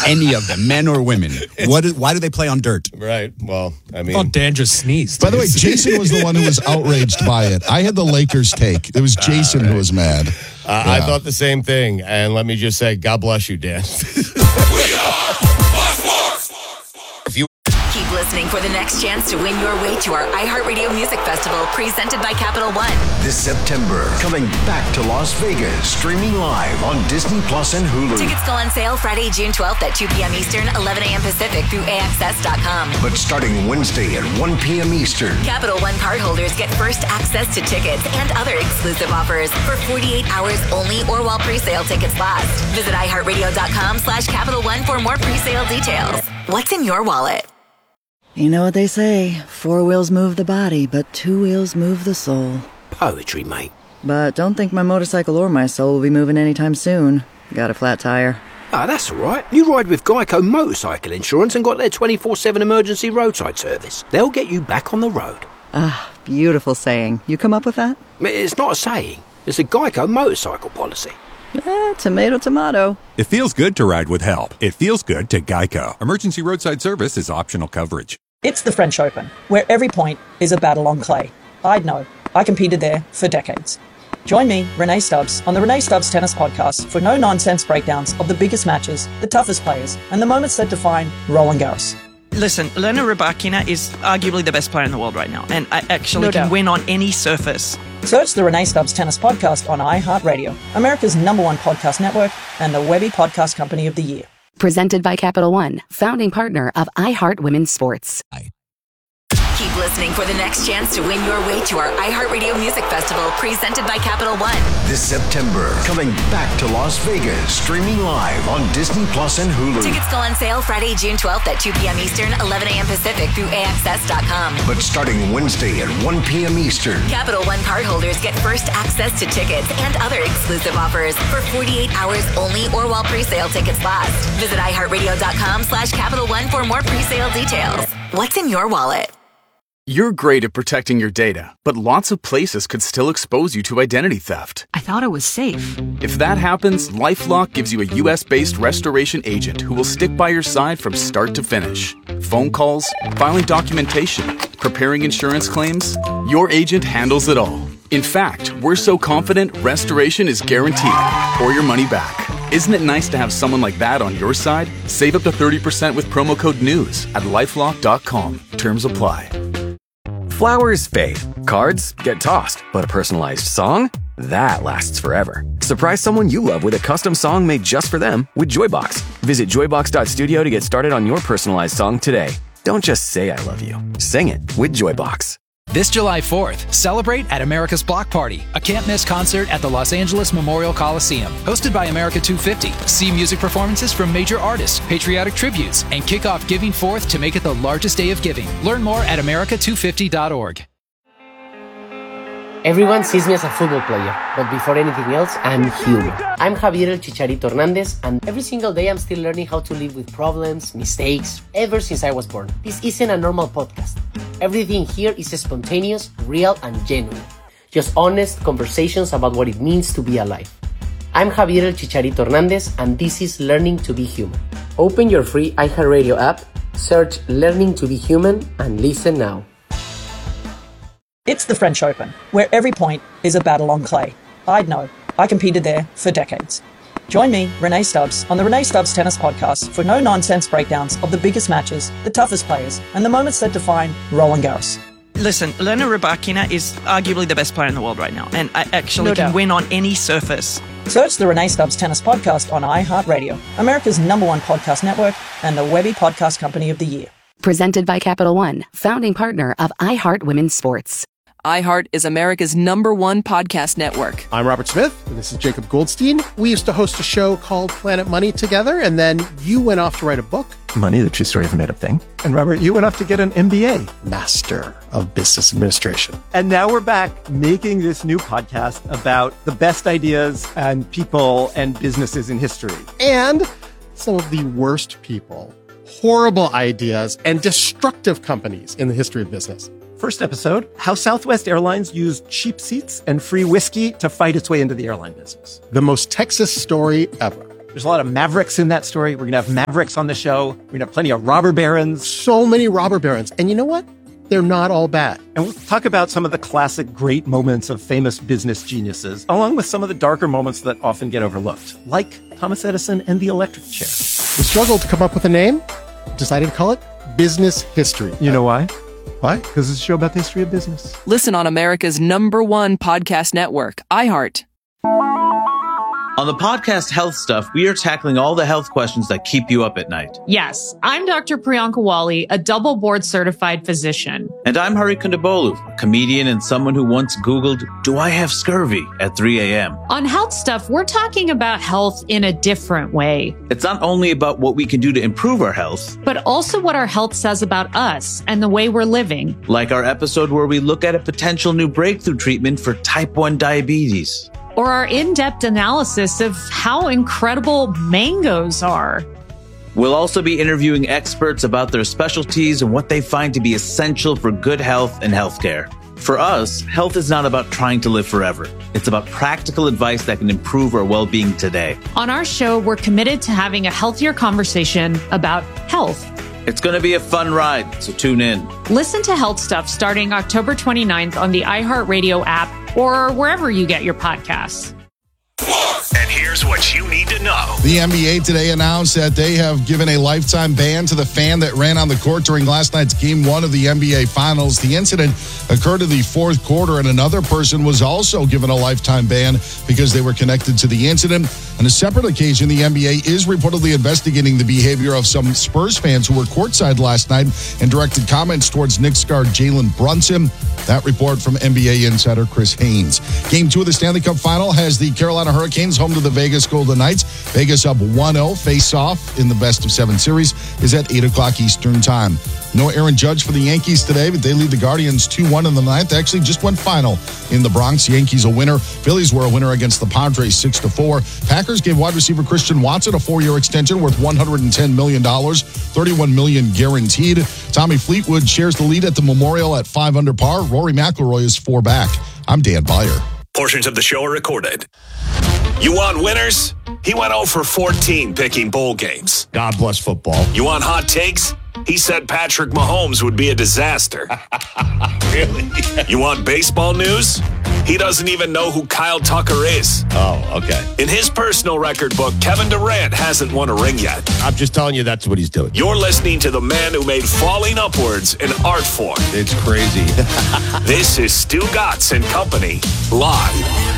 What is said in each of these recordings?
Any of them, men or women. Why do they play on dirt? Right. Well, I mean. Oh, Dan just sneezed. By the way, Jason was the one who was outraged by it. I had the Lakers take. It was Jason who was mad. I thought the same thing. And let me just say, God bless you, Dan. Keep listening for the next chance to win your way to our iHeartRadio Music Festival presented by Capital One. This September, coming back to Las Vegas, streaming live on Disney Plus and Hulu. Tickets go on sale Friday, June 12th at 2 p.m. Eastern, 11 a.m. Pacific through AXS.com. But starting Wednesday at 1 p.m. Eastern. Capital One cardholders get first access to tickets and other exclusive offers for 48 hours only or while pre-sale tickets last. Visit iHeartRadio.com/Capital One for more pre-sale details. What's in your wallet? You know what they say, 4 wheels move the body, but 2 wheels move the soul. Poetry, mate. But don't think my motorcycle or my soul will be moving anytime soon. Got a flat tire. Ah, that's all right. You ride with Geico Motorcycle Insurance and got their 24/7 emergency roadside service. They'll get you back on the road. Ah, beautiful saying. You come up with that? It's not a saying. It's a Geico motorcycle policy. Tomato, tomato. It feels good to ride with help. It feels good to Geico. Emergency roadside service is optional coverage. It's the French Open, where every point is a battle on clay. I'd know. I competed there for decades. Join me, Renee Stubbs, on the Renee Stubbs Tennis Podcast for no-nonsense breakdowns of the biggest matches, the toughest players, and the moments that define Roland Garros. Listen, Elena Rybakina is arguably the best player in the world right now, and I actually can win on any surface. Search the Renee Stubbs Tennis Podcast on iHeartRadio, America's #1 podcast network, and the Webby Podcast Company of the Year. Presented by Capital One, founding partner of iHeart Women's Sports. Keep listening for the next chance to win your way to our iHeartRadio Music Festival presented by Capital One. This September, coming back to Las Vegas, streaming live on Disney Plus and Hulu. Tickets go on sale Friday, June 12th at 2 p.m. Eastern, 11 a.m. Pacific through AXS.com. But starting Wednesday at 1 p.m. Eastern. Capital One cardholders get first access to tickets and other exclusive offers for 48 hours only or while pre-sale tickets last. Visit iHeartRadio.com/Capital One for more pre-sale details. What's in your wallet? You're great at protecting your data, but lots of places could still expose you to identity theft. I thought it was safe. If that happens, LifeLock gives you a US-based restoration agent who will stick by your side from start to finish. Phone calls, filing documentation, preparing insurance claims, your agent handles it all. In fact, we're so confident restoration is guaranteed or your money back. Isn't it nice to have someone like that on your side? Save up to 30% with promo code NEWS at LifeLock.com. Terms apply. Flowers fade, cards get tossed, but a personalized song? That lasts forever. Surprise someone you love with a custom song made just for them with Joybox. Visit joybox.studio to get started on your personalized song today. Don't just say I love you. Sing it with Joybox. This July 4th, celebrate at America's Block Party, a can't-miss concert at the Los Angeles Memorial Coliseum. Hosted by America 250. See music performances from major artists, patriotic tributes, and kick off Giving Forth to make it the largest day of giving. Learn more at america250.org. Everyone sees me as a football player, but before anything else, I'm human. I'm Javier El Chicharito Hernandez, and every single day I'm still learning how to live with problems, mistakes, ever since I was born. This isn't a normal podcast. Everything here is spontaneous, real, and genuine. Just honest conversations about what it means to be alive. I'm Javier El Chicharito Hernandez, and this is Learning to be Human. Open your free iHeartRadio app, search Learning to be Human, and listen now. It's the French Open, where every point is a battle on clay. I'd know. I competed there for decades. Join me, Renee Stubbs, on the Renee Stubbs Tennis Podcast for no-nonsense breakdowns of the biggest matches, the toughest players, and the moments that define Roland Garros. Listen, Elena Rybakina is arguably the best player in the world right now, and I actually can win on any surface. Search the Renee Stubbs Tennis Podcast on iHeartRadio, America's #1 podcast network, and the Webby Podcast Company of the Year. Presented by Capital One, founding partner of iHeart Women's Sports. iHeart is America's #1 podcast network. I'm Robert Smith, and this is Jacob Goldstein. We used to host a show called Planet Money together, and then you went off to write a book. Money, the true story of a made-up thing. And Robert, you went off to get an MBA. Master of Business Administration. And now we're back making this new podcast about the best ideas and people and businesses in history. And some of the worst people, horrible ideas, and destructive companies in the history of business. First episode, how Southwest Airlines used cheap seats and free whiskey to fight its way into the airline business. The most Texas story ever. There's a lot of Mavericks in that story. We're going to have Mavericks on the show. We're going to have plenty of robber barons. So many robber barons. And you know what? They're not all bad. And we'll talk about some of the classic great moments of famous business geniuses, along with some of the darker moments that often get overlooked, like Thomas Edison and the electric chair. We struggled to come up with a name, decided to call it Business History. You know why? Why? Because it's a show about the history of business. Listen on America's #1 podcast network, iHeart. On the podcast Health Stuff, we are tackling all the health questions that keep you up at night. Yes, I'm Dr. Priyanka Wali, a double board certified physician. And I'm Hari Kondabolu, a comedian and someone who once Googled, "Do I have scurvy?" at 3 a.m. On Health Stuff, we're talking about health in a different way. It's not only about what we can do to improve our health, but also what our health says about us and the way we're living. Like our episode where we look at a potential new breakthrough treatment for type 1 diabetes. Or our in-depth analysis of how incredible mangoes are. We'll also be interviewing experts about their specialties and what they find to be essential for good health and healthcare. For us, health is not about trying to live forever. It's about practical advice that can improve our well-being today. On our show, we're committed to having a healthier conversation about health. It's going to be a fun ride, so tune in. Listen to Health Stuff starting October 29th on the iHeartRadio app or wherever you get your podcasts. And here's what you need to know. The NBA today announced that they have given a lifetime ban to the fan that ran on the court during last night's Game 1 of the NBA Finals. The incident occurred in the fourth quarter, and another person was also given a lifetime ban because they were connected to the incident. On a separate occasion, the NBA is reportedly investigating the behavior of some Spurs fans who were courtside last night and directed comments towards Knicks guard Jalen Brunson. That report from NBA insider Chris Haynes. Game 2 of the Stanley Cup Final has the Carolina Hurricanes home to the Vegas Golden Knights. Vegas up 1-0. Face-off in the best-of-7 series is at 8 o'clock Eastern Time. No Aaron Judge for the Yankees today, but they lead the Guardians 2-1 in the ninth. Actually, just went final in the Bronx. Yankees a winner. Phillies were a winner against the Padres 6-4. Packers gave wide receiver Christian Watson a 4-year extension worth $110 million, $31 million guaranteed. Tommy Fleetwood shares the lead at the Memorial at 5 under par. Rory McIlroy is 4 back. I'm Dan Beyer. Portions of the show are recorded. You want winners? He went 0 for 14 picking bowl games. God bless football. You want hot takes? He said Patrick Mahomes would be a disaster. Really? You want baseball news? He doesn't even know who Kyle Tucker is. Oh, okay. In his personal record book, Kevin Durant hasn't won a ring yet. I'm just telling you that's what he's doing. You're listening to the man who made falling upwards an art form. It's crazy. This is Stu Gatz and Company, live.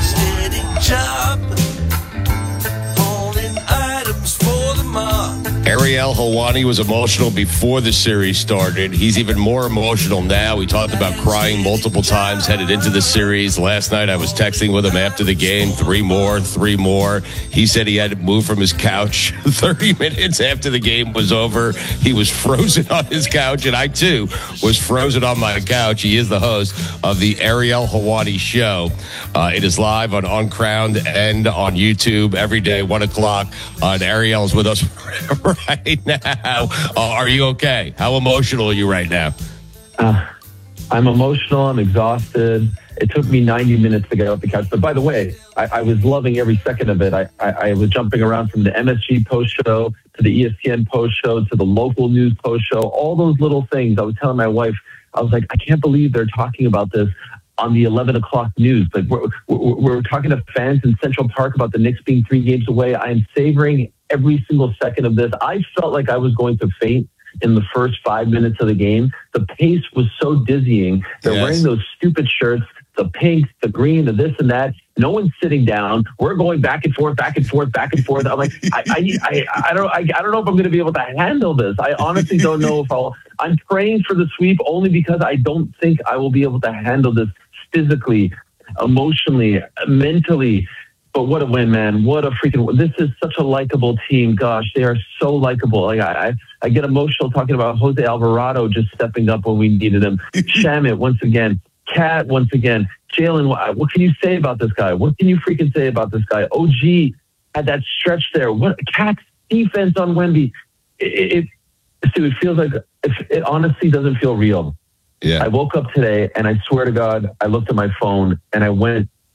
Ariel Helwani was emotional before the series started. He's even more emotional now. We talked about crying multiple times headed into the series. Last night I was texting with him after the game. 3 more. He said he had to move from his couch 30 minutes after the game was over. He was frozen on his couch, and I, too, was frozen on my couch. He is the host of the Ariel Helwani Show. It is live on Uncrowned and on YouTube every day, 1 o'clock. And Ariel's with us right now. Are you okay? How emotional are you right now? I'm emotional. I'm exhausted. It took me 90 minutes to get off the couch. But by the way, I was loving every second of it. I was jumping around from the MSG post show to the ESPN post show to the local news post show, all those little things. I was telling my wife, I was like, I can't believe they're talking about this on the 11 o'clock news. Like we're talking to fans in Central Park about the Knicks being 3 games away. I am savoring every single second of this. I felt like I was going to faint in the first 5 minutes of the game. The pace was so dizzying. They're wearing those stupid shirts, the pink, the green, the this and that. No one's sitting down. We're going back and forth. I'm like, I don't know if I'm going to be able to handle this. I honestly don't know if I'm praying for the sweep only because I don't think I will be able to handle this physically, emotionally, mentally. But what a win, man. What a freaking... This is such a likable team. Gosh, they are so likable. Like I get emotional talking about Jose Alvarado just stepping up when we needed him. Shamit, once again. Cat, once again. Jalen, what can you say about this guy? What can you freaking say about this guy? OG had that stretch there. What Cat's defense on Wemby. It feels like... It honestly doesn't feel real. Yeah. I woke up today and I swear to God, I looked at my phone and I went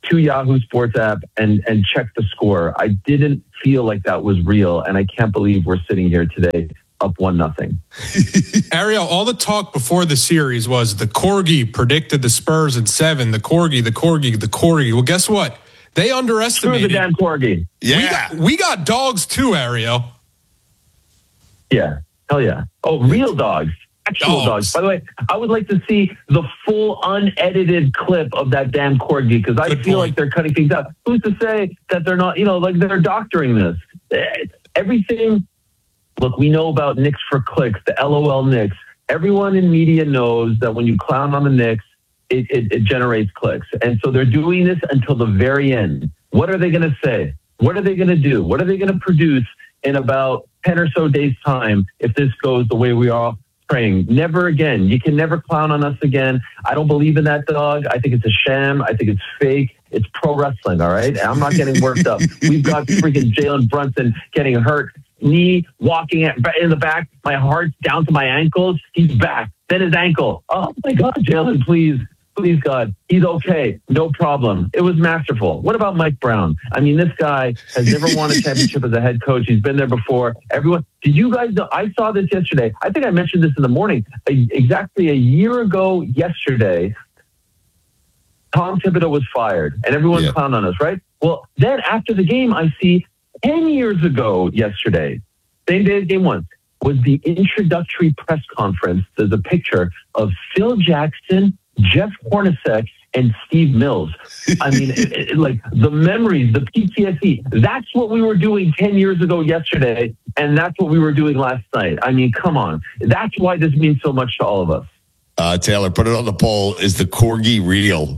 to Yahoo Sports app and check the score. I didn't feel like that was real, and I can't believe we're sitting here today up 1-0. Ariel, all the talk before the series was the Corgi predicted the Spurs in 7. The Corgi. Well, guess what? They underestimated. Screw the damn Corgi. Yeah. We got dogs too, Ariel. Yeah. Hell yeah. Oh, real dogs. Actual dogs. By the way, I would like to see the full unedited clip of that damn Corgi, because I feel like they're cutting things out. Who's to say that they're not, like they're doctoring this? Everything. Look, we know about Knicks for clicks, the LOL Knicks. Everyone in media knows that when you clown on the Knicks, it generates clicks. And so they're doing this until the very end. What are they going to say? What are they going to do? What are they going to produce in about 10 or so days' time if this goes the way we are praying? Never again. You can never clown on us again. I don't believe in that dog. I think it's a sham. I think it's fake. It's pro wrestling, all right? I'm not getting worked up. We've got freaking Jalen Brunson getting hurt. Knee walking in the back. My heart's down to my ankles. He's back. Then his ankle. Oh, my God, Jalen, please. Please, God. He's okay. No problem. It was masterful. What about Mike Brown? I mean, this guy has never won a championship as a head coach. He's been there before. Everyone. Did you guys know? I saw this yesterday. I think I mentioned this in the morning. Exactly a year ago yesterday, Tom Thibodeau was fired, and everyone clowned on us, right? Well, then after the game, I see 10 years ago yesterday, same day as game 1, was the introductory press conference. There's a picture of Phil Jackson, Jeff Hornacek, and Steve Mills. I mean, like the memories, the PTSD. That's what we were doing 10 years ago yesterday, and that's what we were doing last night. I mean, come on. That's why this means so much to all of us. Taylor, put it on the poll. Is the Corgi real?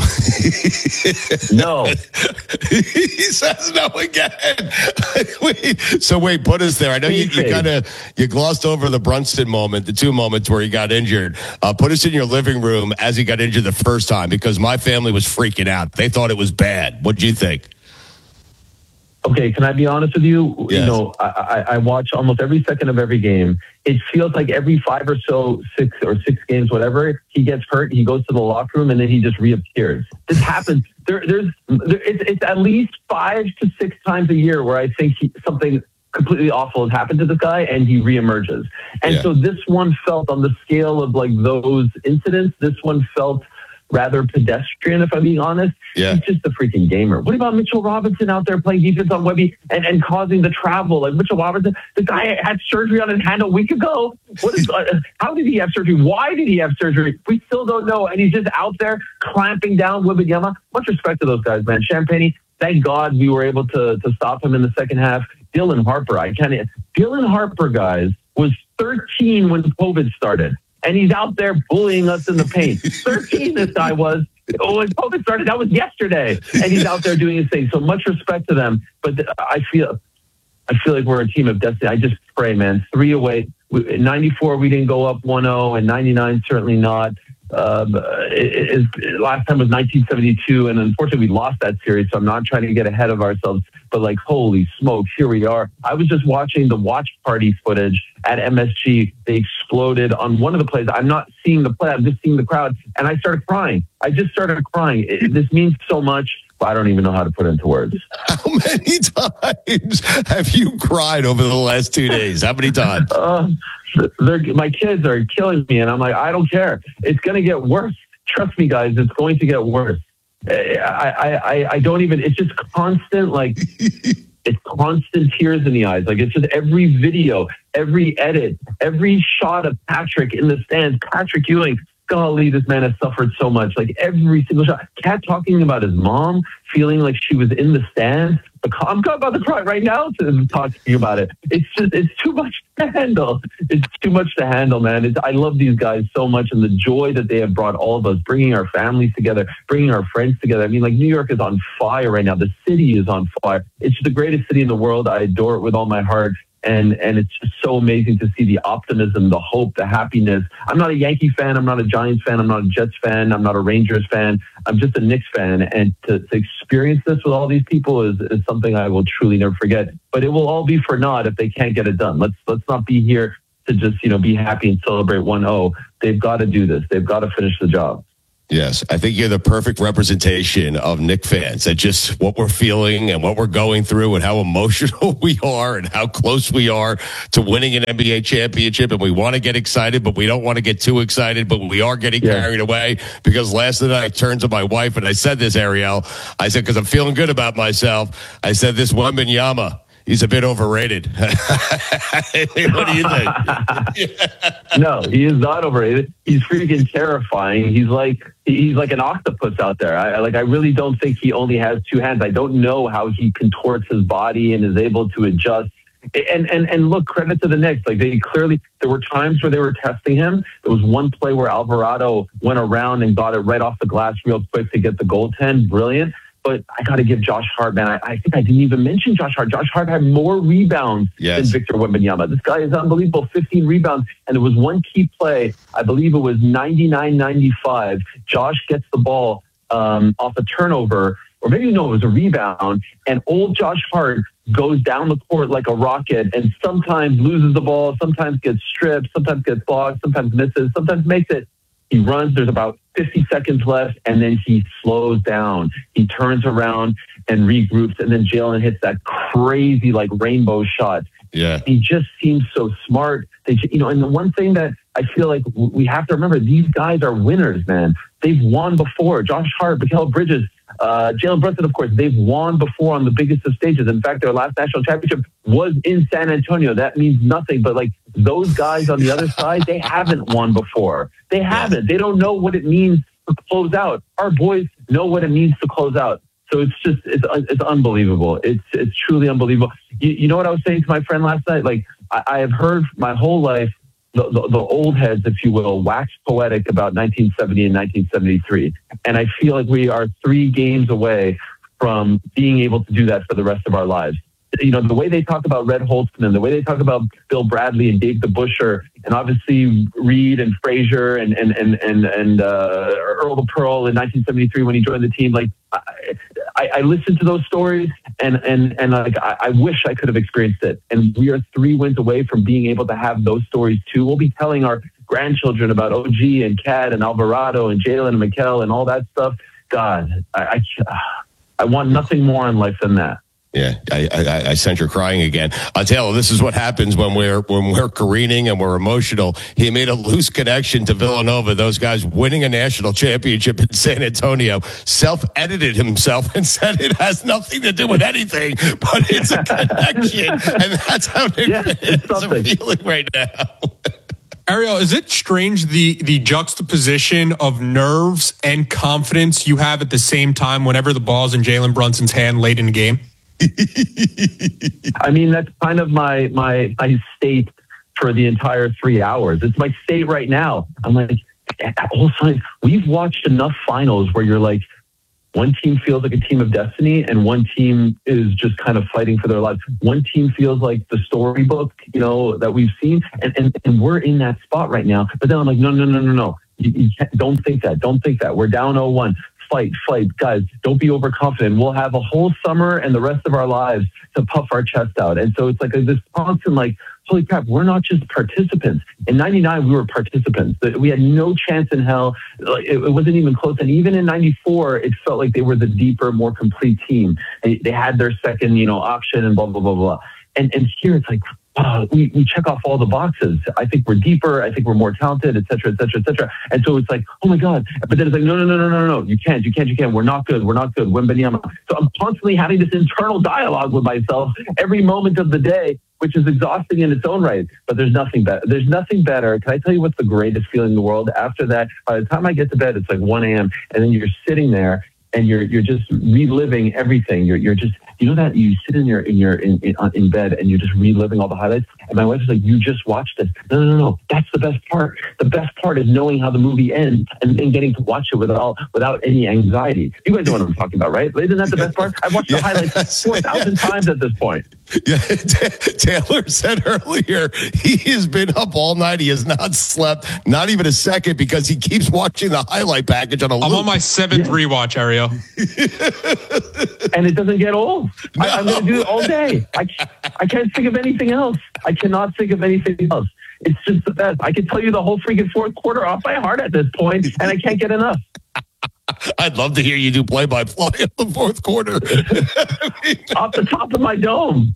No. He says no again. Wait, put us there. I know you glossed over the Brunson moment, the 2 moments where he got injured. Put us in your living room as he got injured the first time, because my family was freaking out. They thought it was bad. What do you think? Okay, can I be honest with you? Yes. You know, I watch almost every second of every game. It feels like every 5 or so, 6 games, whatever, he gets hurt, he goes to the locker room, and then he just reappears. This happens. It's at least 5 to 6 times a year where I think something completely awful has happened to this guy, and he reemerges. And so this one felt, on the scale of like those incidents, this one felt rather pedestrian, if I'm being honest. Yeah. He's just a freaking gamer. What about Mitchell Robinson out there playing defense on Webby and causing the travel? Like Mitchell Robinson, the guy had surgery on his hand a week ago. How did he have surgery? Why did he have surgery? We still don't know. And he's just out there clamping down Wembanyama. Much respect to those guys, man. Champagne, thank God we were able to stop him in the second half. Dylan Harper, Dylan Harper, guys, was 13 when COVID started. And he's out there bullying us in the paint. 13 this guy was. When COVID started, that was yesterday. And he's out there doing his thing. So much respect to them. But I feel like we're a team of destiny. I just pray, man. 3 away. In 94, we didn't go up 1-0. And 99, certainly not. Last time was 1972, and unfortunately we lost that series, so I'm not trying to get ahead of ourselves, but like, holy smokes, here we are. I was just watching the watch party footage at MSG. They exploded on one of the plays. I'm not seeing the play, I'm just seeing the crowd, and I started crying. I just started crying. This means so much, but I don't even know how to put it into words. How many times have you cried over the last 2 days? How many times? My kids are killing me, and I'm like, I don't care. It's going to get worse. Trust me, guys. It's going to get worse. I don't even. It's just constant, like it's constant tears in the eyes. Like it's just every video, every edit, every shot of Patrick in the stands. Patrick Ewing. Golly, this man has suffered so much. Like every single shot. Cat talking about his mom, feeling like she was in the stands. I'm about to cry right now talking about it. It's too much to handle. It's too much to handle, man. I love these guys so much, and the joy that they have brought all of us, bringing our families together, bringing our friends together. I mean, like New York is on fire right now. The city is on fire. It's the greatest city in the world. I adore it with all my heart. And it's just so amazing to see the optimism, the hope, the happiness. I'm not a Yankee fan. I'm not a Giants fan. I'm not a Jets fan. I'm not a Rangers fan. I'm just a Knicks fan. And to experience this with all these people is something I will truly never forget. But it will all be for naught if they can't get it done. Let's not be here to just, be happy and celebrate 1-0. They've got to do this. They've got to finish the job. Yes, I think you're the perfect representation of Knick fans. That just what we're feeling and what we're going through and how emotional we are and how close we are to winning an NBA championship. And we want to get excited, but we don't want to get too excited, but we are getting carried away. Because last night I turned to my wife and I said this, Ariel. I said, because I'm feeling good about myself. I said, this Wembanyama, he's a bit overrated. What do you think? No, he is not overrated. He's freaking terrifying. He's like an octopus out there. I really don't think he only has two hands. I don't know how he contorts his body and is able to adjust. And look, credit to the Knicks. Like, they clearly, there were times where they were testing him. There was one play where Alvarado went around and got it right off the glass real quick to get the goaltend. Brilliant. But I got to give Josh Hart, man. I think I didn't even mention Josh Hart. Josh Hart had more rebounds than Victor Wembanyama. This guy is unbelievable. 15 rebounds. And there was one key play. I believe it was 99-95. Josh gets the ball off a turnover, or maybe no, it was a rebound. And old Josh Hart goes down the court like a rocket and sometimes loses the ball, sometimes gets stripped, sometimes gets blocked, sometimes misses, sometimes makes it. He runs, there's about 50 seconds left, and then he slows down. He turns around and regroups, and then Jalen hits that crazy, like, rainbow shot. Yeah. He just seems so smart. And the one thing that I feel like we have to remember, these guys are winners, man. They've won before. Josh Hart, Mikal Bridges, Jalen Brunson, of course, they've won before on the biggest of stages. In fact, their last national championship was in San Antonio. That means nothing. But, like, those guys on the other side, they haven't won before. They haven't. They don't know what it means to close out. Our boys know what it means to close out. So it's unbelievable. It's truly unbelievable. You know what I was saying to my friend last night? Like, I have heard my whole life the old heads, if you will, wax poetic about 1970 and 1973. And I feel like we are 3 games away from being able to do that for the rest of our lives. You know, the way they talk about Red Holtzman, the way they talk about Bill Bradley and Dave DeBusschere, and obviously Reed and Frazier and Earl the Pearl in 1973 when he joined the team. Like, I listened to those stories and like, I wish I could have experienced it. And we are 3 wins away from being able to have those stories too. We'll be telling our grandchildren about OG and Cat and Alvarado and Jalen and Mikal and all that stuff. God, I want nothing more in life than that. Yeah, I sent her crying again. Taylor, this is what happens when we're careening and we're emotional. He made a loose connection to Villanova. Those guys winning a national championship in San Antonio. Self-edited himself and said it has nothing to do with anything, but it's a connection, and that's how they're feeling right now. Ariel, is it strange the juxtaposition of nerves and confidence you have at the same time whenever the ball's in Jalen Brunson's hand late in the game? I mean, that's kind of my state for the entire 3 hours. It's my state right now. I'm like, also, we've watched enough finals where you're like, one team feels like a team of destiny and one team is just kind of fighting for their lives. One team feels like the storybook, you know, that we've seen. And we're in that spot right now. But then I'm like, no. You don't think that. Don't think that. We're down 0-1. Fight. Guys, don't be overconfident. We'll have a whole summer and the rest of our lives to puff our chest out. And so it's like this constant, like, holy crap, we're not just participants. In 99, we were participants. We had no chance in hell. It wasn't even close. And even in 94, it felt like they were the deeper, more complete team. They had their second, option and blah, blah, blah, blah. And here it's like, we check off all the boxes. I think we're deeper. I think we're more talented, et cetera, et cetera, et cetera. And so it's like, oh my God. But then it's like, no. You can't. We're not good. Wembanyama. So I'm constantly having this internal dialogue with myself every moment of the day, which is exhausting in its own right. But there's nothing better. There's nothing better. Can I tell you what's the greatest feeling in the world? After that, by the time I get to bed, it's like 1 a.m. And then you're sitting there and you're just reliving everything. You're just, you know that you sit in bed and you're just reliving all the highlights. And my wife's like, you just watched this. No. That's the best part. The best part is knowing how the movie ends and getting to watch it without any anxiety. You guys know what I'm talking about, right? Isn't that the best part? I've watched the highlights 4,000 times at this point. Yeah, Taylor said earlier he has been up all night. He has not slept, not even a second, because he keeps watching the highlight package on a loop. I'm on my 7th rewatch, Ariel. And it doesn't get old. No. I'm going to do it all day. I can't think of anything else. I cannot think of anything else. It's just the best. I can tell you the whole freaking fourth quarter off by heart at this point, and I can't get enough. I'd love to hear you do play-by-play in the fourth quarter. Off the top of my dome.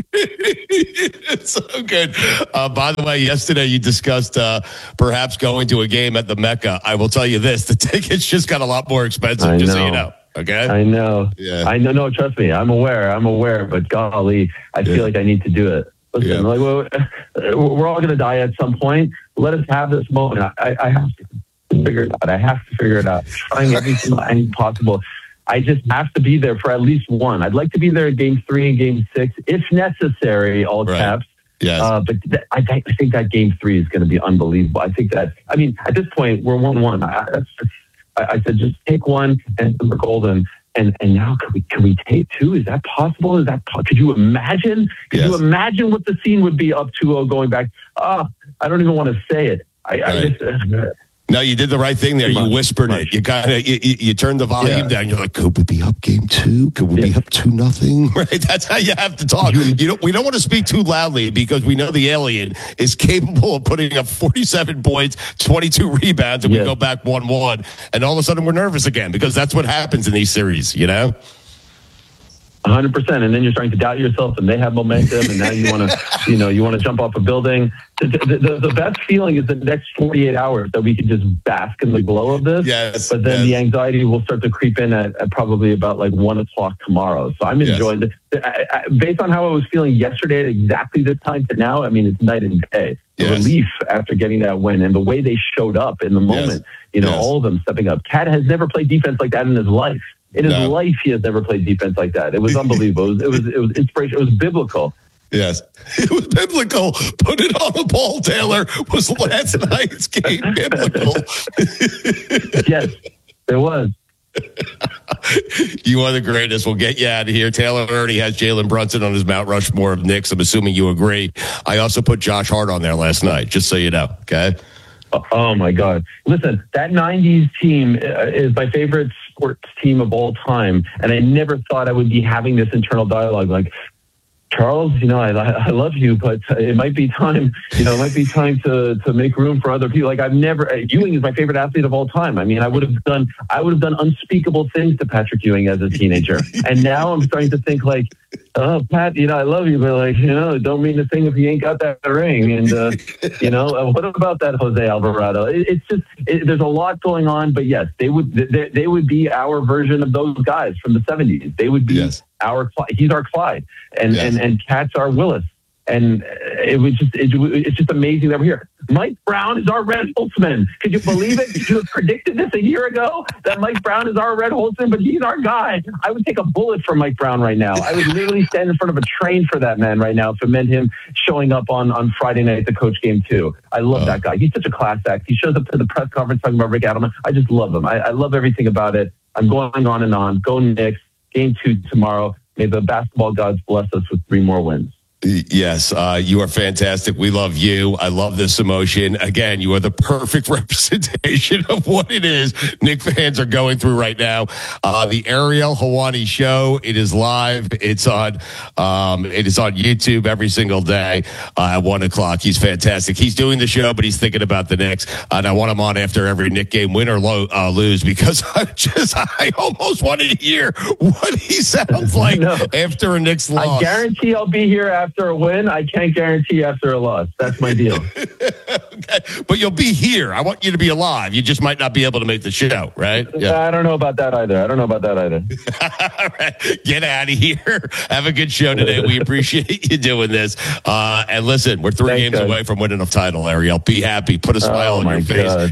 It's so good. By the way, yesterday you discussed perhaps going to a game at the Mecca. I will tell you this, the tickets just got a lot more expensive, just so you know. Okay. I know. Yeah. I know. No, trust me. I'm aware. But golly, I feel like I need to do it. Listen, like we're all going to die at some point. Let us have this moment. I have to figure it out. I have to figure it out. Trying every single angle possible. I just have to be there for at least one. I'd like to be there at Game 3 and Game 6, if necessary. All caps. Yes. But I think that Game 3 is going to be unbelievable. I think that. I mean, at this point, we're 1-1. I said, just take one and we're golden. And now can we take two? Is that possible? Could you imagine? Could you imagine what the scene would be up 2-0 going back? I don't even want to say it. No, you did the right thing there. You whispered it. You kind of you turned the volume down. You're like, could we be up Game 2? Could we be up 2-0? Right? That's how you have to talk. We don't want to speak too loudly because we know the alien is capable of putting up 47 points, 22 rebounds, and we go back 1-1, and all of a sudden we're nervous again because that's what happens in these series, you know? 100%, and then you're starting to doubt yourself, and they have momentum, and now you want to, jump off a building. The best feeling is the next 48 hours that we can just bask in the glow of this. Yes, but then the anxiety will start to creep in at probably about like 1:00 tomorrow. So I'm enjoying it. Based on how I was feeling yesterday at exactly this time to now, I mean, it's night and day. The relief after getting that win and the way they showed up in the moment, all of them stepping up. Cat has never played defense like that in his life. In his life, he has never played defense like that. It was unbelievable. It was inspiration. It was biblical. Yes, it was biblical. Put it on the ball, Taylor. Was last night's game biblical? Yes, it was. You are the greatest. We'll get you out of here. Taylor already has Jalen Brunson on his Mount Rushmore of Knicks. I'm assuming you agree. I also put Josh Hart on there last night, just so you know. Okay. Oh my God! Listen, that '90s team is my favorite sports team of all time, and I never thought I would be having this internal dialogue like, Charles, I love you, but it might be time. It might be time to make room for other people. Like Ewing is my favorite athlete of all time. I mean, I would have done unspeakable things to Patrick Ewing as a teenager, and now I'm starting to think like, oh, Pat, I love you, but like, don't mean a thing if you ain't got that ring. And what about that Jose Alvarado? It's just there's a lot going on, but yes, they would be our version of those guys from the '70s. They would be he's our Clyde, and Cat's our Willis. And it's just amazing that we're here. Mike Brown is our Red Holtzman. Could you believe it? Could you have predicted this a year ago that Mike Brown is our Red Holtzman, but he's our guy? I would take a bullet for Mike Brown right now. I would literally stand in front of a train for that man right now if it meant him showing up on Friday night to coach Game 2. I love that guy. He's such a class act. He shows up to the press conference talking about Rick Adelman. I just love him. I love everything about it. I'm going on and on. Go Knicks. Game 2 tomorrow. May the basketball gods bless us with 3 more wins. Yes, you are fantastic. We love you. I love this emotion. Again, you are the perfect representation of what it is Knick fans are going through right now. The Ariel Helwani Show, it is live. It's on YouTube every single day at 1:00. He's fantastic. He's doing the show, but he's thinking about the Knicks. And I want him on after every Knick game, win or lose, because I almost want to hear what he sounds like after a Knicks loss. I guarantee I'll be here after a win. I can't guarantee after a loss. That's my deal. Okay. But you'll be here. I want you to be alive. You just might not be able to make the show, right? Yeah. I don't know about that either. All right. Get out of here. Have a good show today. We appreciate you doing this. And listen, we're 3 games away from winning a title, Ariel. Be happy. Put a smile on your face.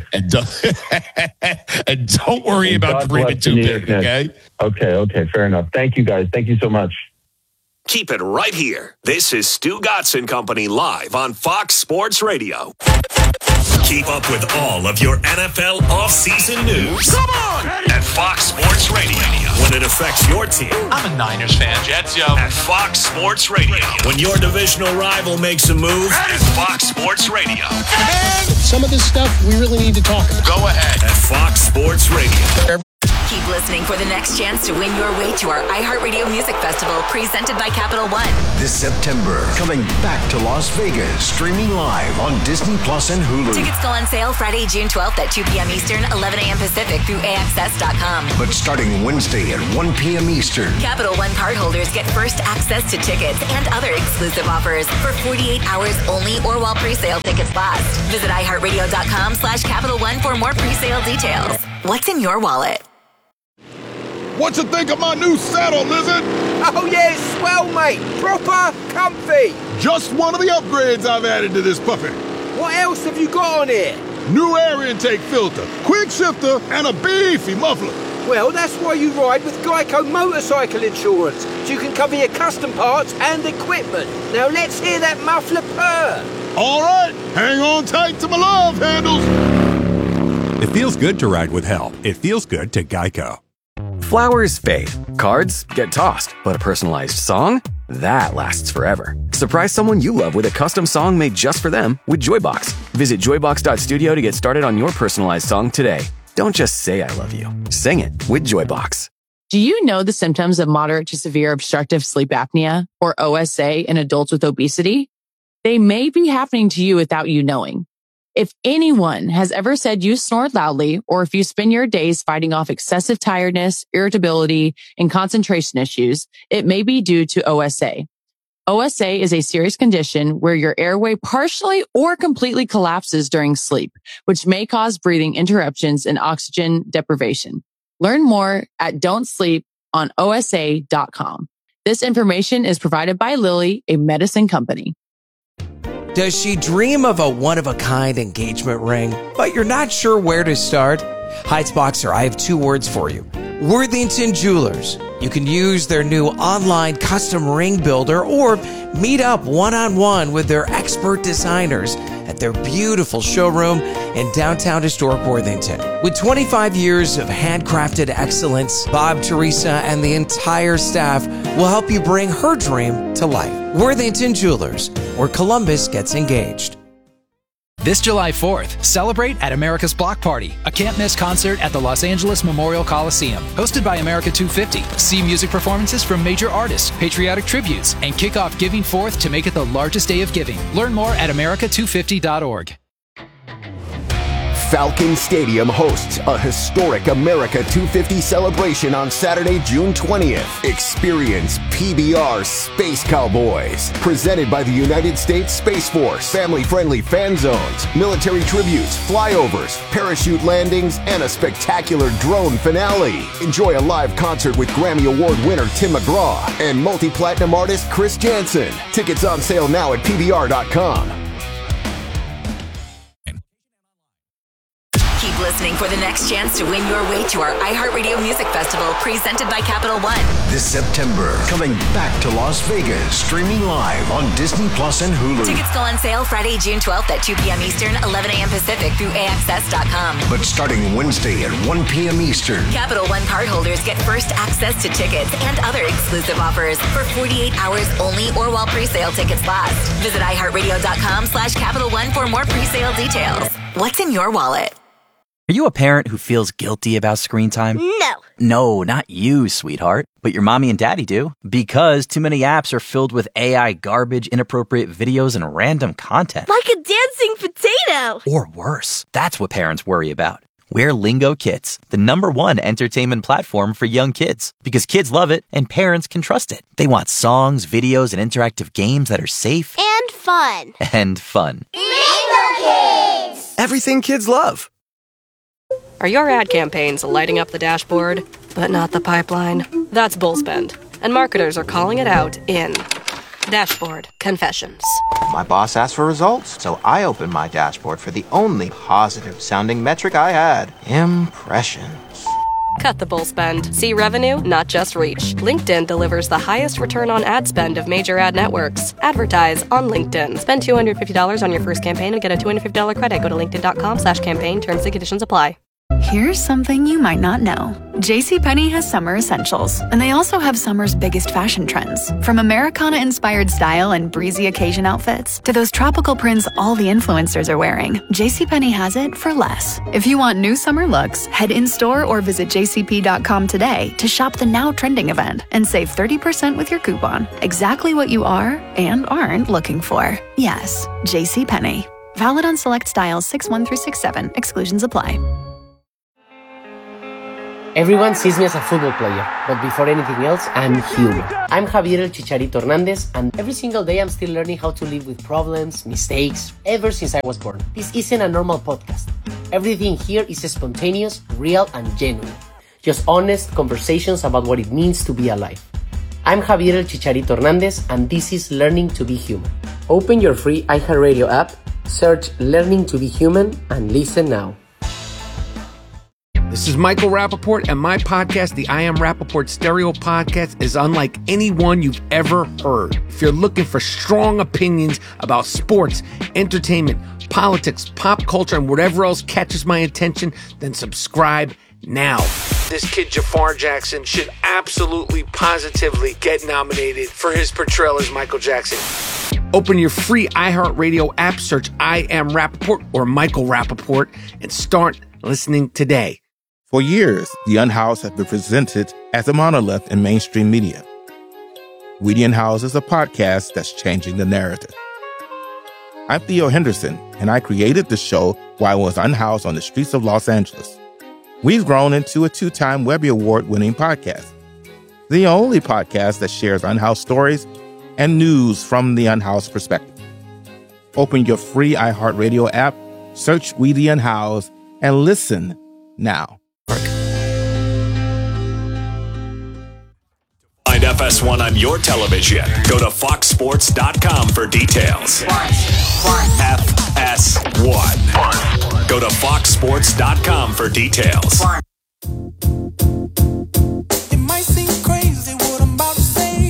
And don't worry about dreaming too big, okay? Okay. Fair enough. Thank you, guys. Thank you so much. Keep it right here. This is Stu Gotson Company live on Fox Sports Radio. Keep up with all of your NFL offseason news. Come on! At Fox Sports Radio. When it affects your team. I'm a Niners fan. Jets, yo. At Fox Sports Radio. When your divisional rival makes a move. At Fox Sports Radio. And some of this stuff we really need to talk about. Go ahead. At Fox Sports Radio. Keep listening for the next chance to win your way to our iHeartRadio Music Festival presented by Capital One. This September, coming back to Las Vegas, streaming live on Disney Plus and Hulu. Tickets go on sale Friday, June 12th at 2 p.m. Eastern, 11 a.m. Pacific through AXS.com. But starting Wednesday at 1 p.m. Eastern. Capital One cardholders get first access to tickets and other exclusive offers for 48 hours only or while pre-sale tickets last. Visit iHeartRadio.com/Capital One for more pre-sale details. What's in your wallet? What you think of my new saddle, Lizard? Oh, yeah, it's swell, mate. Proper comfy. Just one of the upgrades I've added to this puppy. What else have you got on here? New air intake filter, quick shifter, and a beefy muffler. Well, that's why you ride with Geico Motorcycle Insurance, so you can cover your custom parts and equipment. Now let's hear that muffler purr. All right, hang on tight to my love handles. It feels good to ride with help. It feels good to Geico. Flowers fade, cards get tossed, but a personalized song? That lasts forever. Surprise someone you love with a custom song made just for them with Joybox. Visit joybox.studio to get started on your personalized song today. Don't just say I love you. Sing it with Joybox. Do you know the symptoms of moderate to severe obstructive sleep apnea, or OSA, in adults with obesity? They may be happening to you without you knowing. If anyone has ever said you snore loudly, or if you spend your days fighting off excessive tiredness, irritability, and concentration issues, it may be due to OSA. OSA is a serious condition where your airway partially or completely collapses during sleep, which may cause breathing interruptions and oxygen deprivation. Learn more at don'tsleeponosa.com. This information is provided by Lilly, a medicine company. Does she dream of a one-of-a-kind engagement ring, but you're not sure where to start? Heights Boxer, I have two words for you. Worthington Jewelers. You can use their new online custom ring builder or meet up one-on-one with their expert designers at their beautiful showroom in downtown historic Worthington. With 25 years of handcrafted excellence, Bob, Teresa, and the entire staff will help you bring her dream to life. Worthington Jewelers, where Columbus gets engaged. This July 4th, celebrate at America's Block Party, a can't-miss concert at the Los Angeles Memorial Coliseum. Hosted by America 250, see music performances from major artists, patriotic tributes, and kick off Giving Forth to make it the largest day of giving. Learn more at america250.org. Falcon Stadium hosts a historic America 250 celebration on Saturday, June 20th. Experience PBR Space Cowboys, presented by the United States Space Force. Family-friendly fan zones, military tributes, flyovers, parachute landings, and a spectacular drone finale. Enjoy a live concert with Grammy Award winner Tim McGraw and multi-platinum artist Chris Jansen. Tickets on sale now at PBR.com. Keep listening for the next chance to win your way to our iHeartRadio Music Festival presented by Capital One. This September, coming back to Las Vegas, streaming live on Disney Plus and Hulu. Tickets go on sale Friday, June 12th at 2 p.m. Eastern, 11 a.m. Pacific through AXS.com. But starting Wednesday at 1 p.m. Eastern. Capital One cardholders get first access to tickets and other exclusive offers for 48 hours only or while pre-sale tickets last. Visit iHeartRadio.com/Capital One for more pre-sale details. What's in your wallet? Are you a parent who feels guilty about screen time? No. No, not you, sweetheart. But your mommy and daddy do. Because too many apps are filled with AI garbage, inappropriate videos, and random content. Like a dancing potato. Or worse. That's what parents worry about. We're Lingo Kids, the #1 entertainment platform for young kids. Because kids love it and parents can trust it. They want songs, videos, and interactive games that are safe. And fun. And fun. Lingo Kids! Everything kids love. Are your ad campaigns lighting up the dashboard, but not the pipeline? That's Bullspend, and marketers are calling it out in Dashboard Confessions. My boss asked for results, so I opened my dashboard for the only positive-sounding metric I had, impressions. Cut the bull spend. See revenue, not just reach. LinkedIn delivers the highest return on ad spend of major ad networks. Advertise on LinkedIn. Spend $250 on your first campaign and get a $250 credit. Go to linkedin.com/campaign. Terms and conditions apply. Here's something you might not know. JCPenney has summer essentials, and they also have summer's biggest fashion trends. From Americana-inspired style and breezy occasion outfits to those tropical prints all the influencers are wearing, JCPenney has it for less. If you want new summer looks, head in-store or visit jcp.com today to shop the now trending event and save 30% with your coupon. Exactly what you are and aren't looking for. Yes, JCPenney. Valid on select styles 6-1 through 6-7. Exclusions apply. Everyone sees me as a football player, but before anything else, I'm human. I'm Javier El Chicharito Hernandez, and every single day I'm still learning how to live with problems, mistakes, ever since I was born. This isn't a normal podcast. Everything here is spontaneous, real, and genuine. Just honest conversations about what it means to be alive. I'm Javier El Chicharito Hernandez, and this is Learning to be Human. Open your free iHeartRadio app, search Learning to be Human, and listen now. This is Michael Rappaport, and my podcast, the I Am Rappaport Stereo Podcast, is unlike any one you've ever heard. If you're looking for strong opinions about sports, entertainment, politics, pop culture, and whatever else catches my attention, then subscribe now. This kid Jafar Jackson should absolutely, positively get nominated for his portrayal as Michael Jackson. Open your free iHeartRadio app, search I Am Rappaport or Michael Rappaport, and start listening today. For years, The Unhoused has been presented as a monolith in mainstream media. We the Unhoused is a podcast that's changing the narrative. I'm Theo Henderson, and I created the show while I was unhoused on the streets of Los Angeles. We've grown into a 2-time Webby Award-winning podcast, the only podcast that shares unhoused stories and news from the unhoused perspective. Open your free iHeartRadio app, search We the Unhoused, and listen now. Find FS1 on your television. Go to foxsports.com for details. FS1. Go to foxsports.com for details. It might seem crazy what I'm about to say.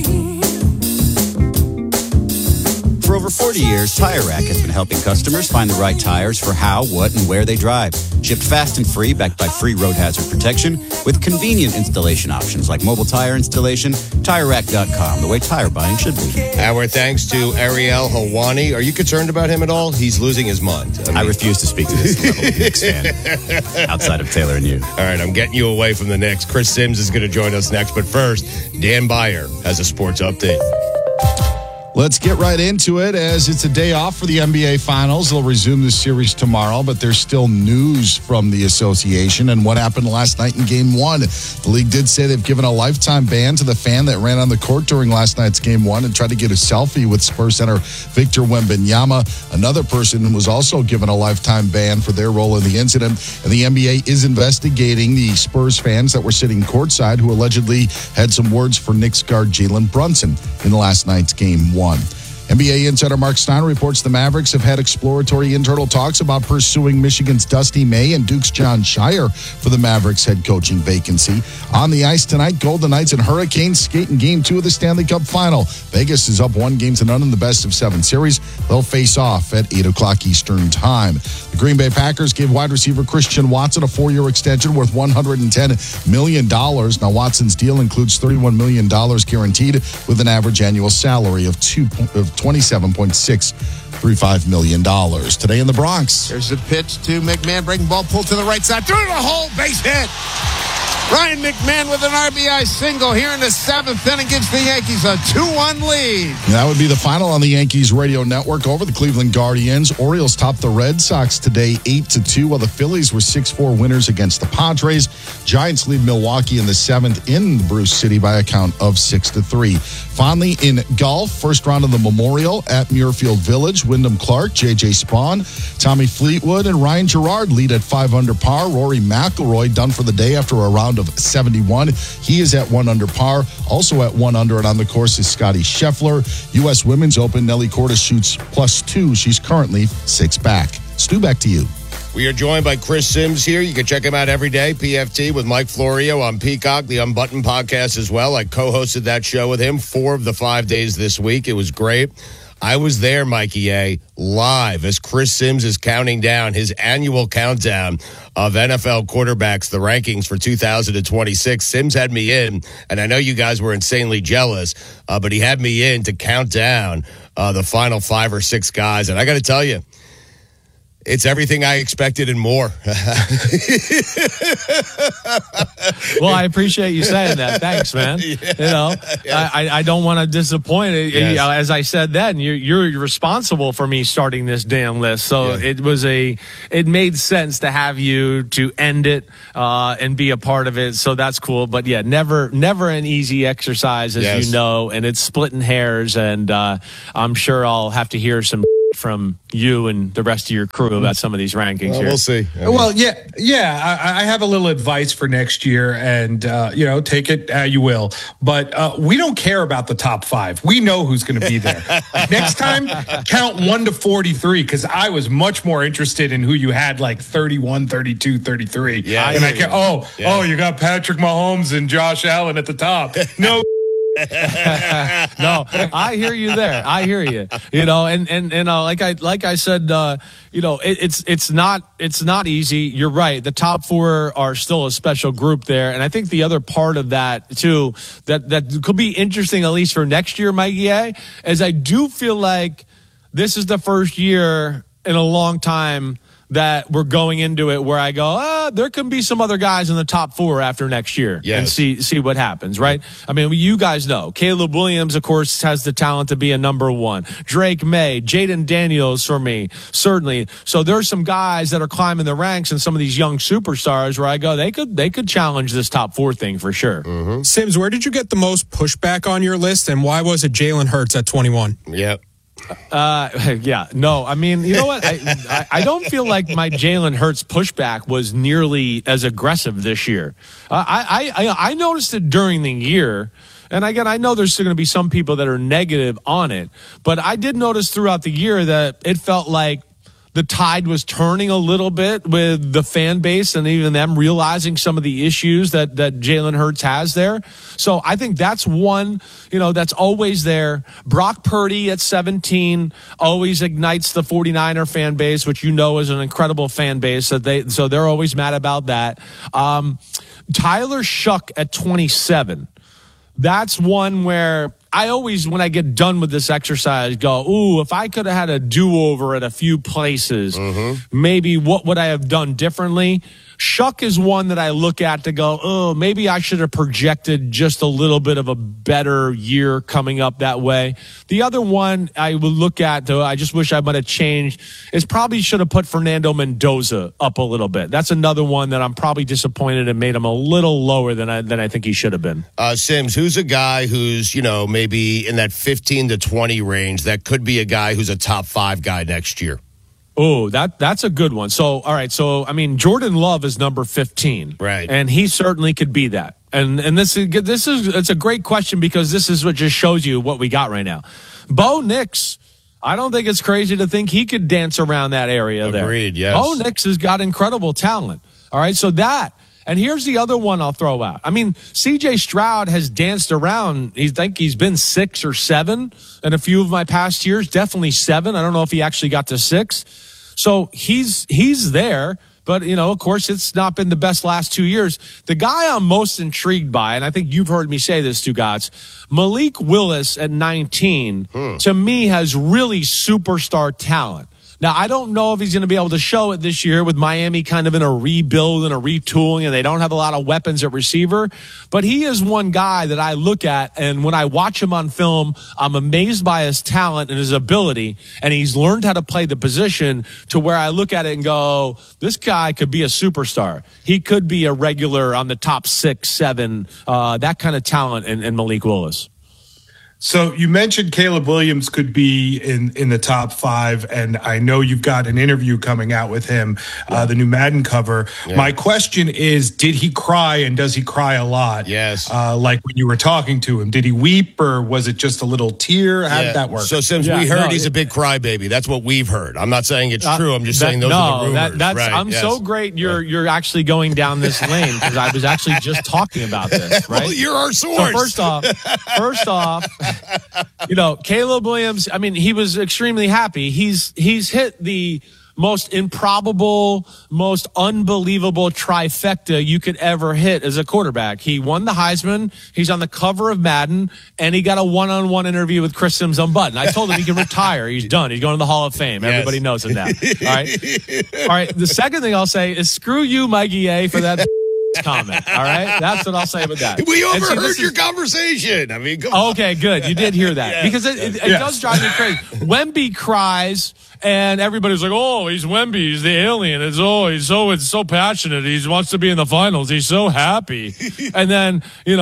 For over 40 years, Tire Rack has been helping customers find the right tires for how, what, and where they drive. Shipped fast and free, backed by free road hazard protection, with convenient installation options like mobile tire installation. TireRack.com, the way tire buying should be. Our thanks to Ariel Helwani. Are you concerned about him at all? He's losing his mind. I refuse to speak to this level of Knicks fan outside of Taylor and you. All right, I'm getting you away from the Knicks. Chris Sims is going to join us next. But first, Dan Beyer has a sports update. Let's get right into it as it's a day off for the NBA Finals. They'll resume the series tomorrow, but there's still news from the association and what happened last night in Game 1. The league did say they've given a lifetime ban to the fan that ran on the court during last night's Game 1 and tried to get a selfie with Spurs center Victor Wembanyama. Another person was also given a lifetime ban for their role in the incident, and the NBA is investigating the Spurs fans that were sitting courtside who allegedly had some words for Knicks guard Jalen Brunson in last night's Game 1. NBA insider Mark Steiner reports the Mavericks have had exploratory internal talks about pursuing Michigan's Dusty May and Duke's John Shire for the Mavericks head coaching vacancy. On the ice tonight, Golden Knights and Hurricanes skate in Game 2 of the Stanley Cup Final. Vegas is up 1-0 in the best-of-7 series. They'll face off at 8 o'clock Eastern Time. The Green Bay Packers gave wide receiver Christian Watson a 4-year extension worth $110 million. Now, Watson's deal includes $31 million guaranteed with an average annual salary of $27.635 million. Today in the Bronx. There's a pitch to McMahon, breaking ball, pulled to the right side, through the hole, base hit. Ryan McMahon with an RBI single here in the 7th inning gives the Yankees a 2-1 lead. That would be the final on the Yankees radio network over the Cleveland Guardians. Orioles topped the Red Sox today 8-2, while the Phillies were 6-4 winners against the Padres. Giants lead Milwaukee in the 7th in Bruce City by a count of 6-3. Finally, in golf, first round of the Memorial at Muirfield Village. Wyndham Clark, J.J. Spawn, Tommy Fleetwood, and Ryan Gerard lead at 5 under par. Rory McIlroy done for the day after a round of 71. He is at 1 under par. Also at 1 under and on the course is Scotty Scheffler. U.S. Women's Open, Nelly Cordes shoots +2. She's currently 6 back. Stu, back to you. We are joined by Chris Sims here. You can check him out every day, PFT, with Mike Florio on Peacock, the Unbuttoned podcast as well. I co-hosted that show with him 4 of the 5 days this week. It was great. I was there, Mikey A, live as Chris Sims is counting down his annual countdown of NFL quarterbacks, the rankings for 2026. Sims had me in, and I know you guys were insanely jealous, but he had me in to count down the final 5 or 6 guys. And I got to tell you, it's everything I expected and more. Well, I appreciate you saying that. Thanks, man. I don't want to disappoint. Yes. As I said then, you're responsible for me starting this damn list. So it made sense to have you to end it and be a part of it. So that's cool. But yeah, never an easy exercise, as you know, and it's splitting hairs. And I'm sure I'll have to hear some from you and the rest of your crew about some of these rankings here. We'll see. Well, I have a little advice for next year, and take it how you will. But we don't care about the top 5. We know who's going to be there. Next time, count 1 to 43, because I was much more interested in who you had, like 31, 32, 33. Yeah, and you got Patrick Mahomes and Josh Allen at the top. No. No, I hear you there. I hear you. And like I said, it's not easy. You're right. The top 4 are still a special group there, and I think the other part of that too that could be interesting, at least for next year, Mikey A, is I do feel like this is the first year in a long time that we're going into it where I go, there can be some other guys in the top 4 after next year and see what happens, right? I mean, you guys know Caleb Williams, of course, has the talent to be a number 1. Drake May, Jaden Daniels for me, certainly. So there's some guys that are climbing the ranks and some of these young superstars where I go, they could challenge this top 4 thing for sure. Mm-hmm. Sims, where did you get the most pushback on your list, and why was it Jalen Hurts at 21? Yep. No, I mean, you know what? I don't feel like my Jalen Hurts pushback was nearly as aggressive this year. I noticed it during the year. And again, I know there's still going to be some people that are negative on it, but I did notice throughout the year that it felt like the tide was turning a little bit with the fan base and even them realizing some of the issues that Jalen Hurts has there. So I think that's one, that's always there. Brock Purdy at 17 always ignites the 49er fan base, which is an incredible fan base. So they're always mad about that. Tyler Shuck at 27. That's one where I always, when I get done with this exercise, go, ooh, if I could have had a do-over at a few places, maybe what would I have done differently? Shuck is one that I look at to go, oh, maybe I should have projected just a little bit of a better year coming up that way. The other one I would look at, though, I just wish I might have changed, is probably should have put Fernando Mendoza up a little bit. That's another one that I'm probably disappointed and made him a little lower than I think he should have been. Sims, who's a guy who's, maybe in that 15 to 20 range that could be a guy who's a top 5 guy next year? Oh, that's a good one. So, all right. So, I mean, Jordan Love is number 15. Right. And he certainly could be that. And it's a great question because this is what just shows you what we got right now. Bo Nix, I don't think it's crazy to think he could dance around that area there. Agreed, yes. Bo Nix has got incredible talent. All right. So and here's the other one I'll throw out. I mean, C.J. Stroud has danced around. He's been 6 or 7 in a few of my past years. Definitely 7. I don't know if he actually got to 6. So he's there. But, of course, it's not been the best last 2 years. The guy I'm most intrigued by, and I think you've heard me say this, Stugotz, Malik Willis at 19, to me has really superstar talent. Now, I don't know if he's going to be able to show it this year with Miami kind of in a rebuild and a retooling, and they don't have a lot of weapons at receiver. But he is one guy that I look at, and when I watch him on film, I'm amazed by his talent and his ability, and he's learned how to play the position to where I look at it and go, this guy could be a superstar. He could be a regular on the top 6, 7, that kind of talent in Malik Willis. So you mentioned Caleb Williams could be in the top 5, and I know you've got an interview coming out with him, the new Madden cover. Yeah. My question is, did he cry, and does he cry a lot? Yes. Like when you were talking to him, did he weep, or was it just a little tear? How did that work? So, Sims, we heard he's a big crybaby. That's what we've heard. I'm not saying it's true. I'm just saying those are the rumors. I'm so great you're actually going down this lane because I was actually just talking about this, right? Well, you're our source. So first off, Caleb Williams, I mean, he was extremely happy. He's hit the most improbable, most unbelievable trifecta you could ever hit as a quarterback. He won the Heisman, he's on the cover of Madden, and he got a one-on-one interview with Chris Sims unbuttoned. I told him he can retire. He's done. He's going to the Hall of Fame. Yes. Everybody knows him now. All right. The second thing I'll say is screw you, Mikey A, for that comment. All right? That's what I'll say about that. We overheard your conversation. I mean, come on. Okay, good. You did hear that. Because it does drive me crazy. Wemby cries, and everybody's like, oh, he's Wemby. He's the alien. It's so passionate. He wants to be in the finals. He's so happy. and then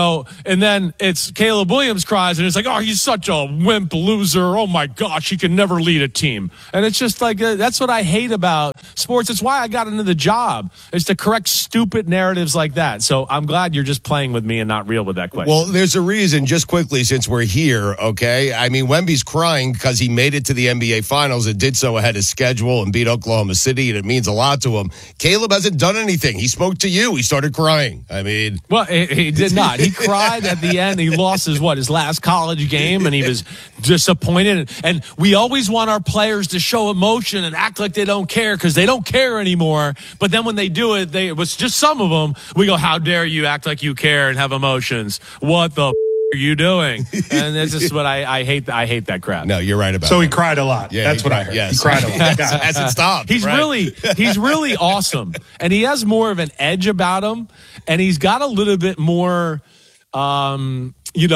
it's Caleb Williams cries, and it's like, oh, he's such a wimp loser. Oh, my gosh, he can never lead a team. And it's just like, that's what I hate about sports. It's why I got into the job, is to correct stupid narratives like that. So I'm glad you're just playing with me and not real with that question. Well, there's a reason, just quickly, since we're here, okay? I mean, Wemby's crying because he made it to the NBA Finals and did so ahead of schedule and beat Oklahoma City, and it means a lot to him. Caleb hasn't done anything. He spoke to you. He started crying. I mean... Well, he did not. He cried at the end. He lost his last college game, and he was disappointed. And we always want our players to show emotion and act like they don't care because they don't care anymore. But then when they do it, it was just some of them, we go, how dare you act like you care and have emotions? What the are you doing? And this is what I hate. I hate that crap. No, you're right about So that. he cried a lot. Yeah, that's what I heard. Yes. He cried a lot. Hasn't stopped. He's really awesome. And he has more of an edge about him. And he's got a little bit more, I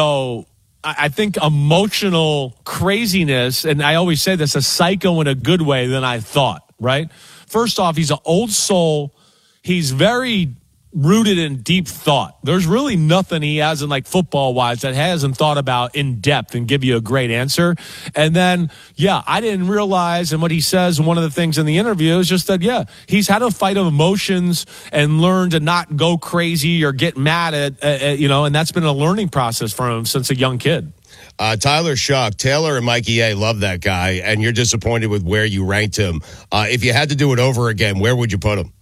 think emotional craziness. And I always say this, a psycho in a good way than I thought, right? First off, he's an old soul. He's very rooted in deep thought. There's really nothing he hasn't, like football-wise, that hasn't thought about in depth and give you a great answer. And then, I didn't realize, and what he says, one of the things in the interview is just that, he's had a fight of emotions and learned to not go crazy or get mad at, and that's been a learning process for him since a young kid. Tyler Shuck, Taylor and Mikey A love that guy, and you're disappointed with where you ranked him. If you had to do it over again, where would you put him?